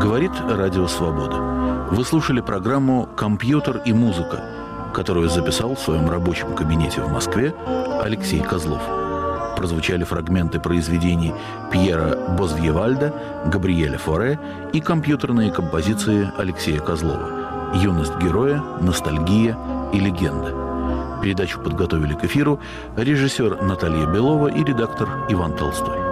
Говорит Радио Свобода. Вы слушали программу «Компьютер и музыка», которую записал в своем рабочем кабинете в Москве Алексей Козлов. Прозвучали фрагменты произведений Пьера Бозвьевальда, Габриэля Форе и компьютерные композиции Алексея Козлова «Юность героя», «Ностальгия» и «Легенда». Передачу подготовили к эфиру режиссер Наталья Белова и редактор Иван Толстой.